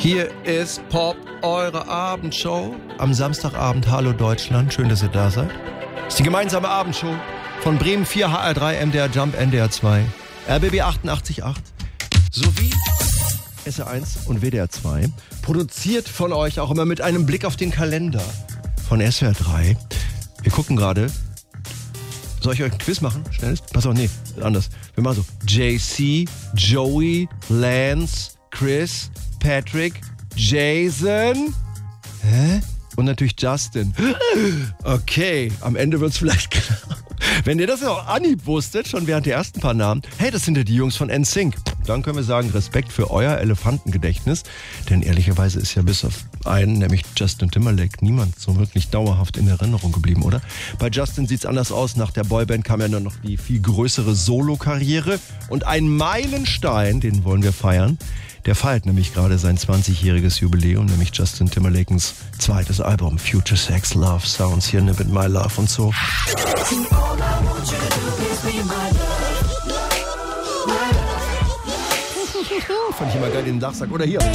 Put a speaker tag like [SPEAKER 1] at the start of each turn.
[SPEAKER 1] Hier ist Pop, eure Abendshow. Am Samstagabend, hallo Deutschland, schön, dass ihr da seid. Das ist die gemeinsame Abendshow von Bremen 4, HR3, MDR Jump, NDR 2, RBB 88.8 sowie SR1 und WDR 2. Produziert von euch auch immer mit einem Blick auf den Kalender von SWR 3. Wir gucken gerade. Soll ich euch ein Quiz machen? Schnell? Pass auf, nee, anders. Wir machen so. JC, Joey, Lance, Chris, Patrick, Jason. Hä? Und natürlich Justin. Okay, am Ende wird's vielleicht klar. Wenn ihr das ja auch Anhieb wusstet, schon während der ersten paar Namen, hey, das sind ja die Jungs von NSYNC. Dann können wir sagen, Respekt für euer Elefantengedächtnis. Denn ehrlicherweise ist ja bis auf einen, nämlich Justin Timberlake, niemand so wirklich dauerhaft in Erinnerung geblieben, oder? Bei Justin sieht's anders aus. Nach der Boyband kam ja nur noch die viel größere Solo-Karriere. Und ein Meilenstein, den wollen wir feiern. Der feiert nämlich gerade sein 20-jähriges Jubiläum, nämlich Justin Timberlakes zweites Album Future Sex Love Sounds, hier Nip It My Love und so. Fand ich immer geil, den Dachsack. Oder hier.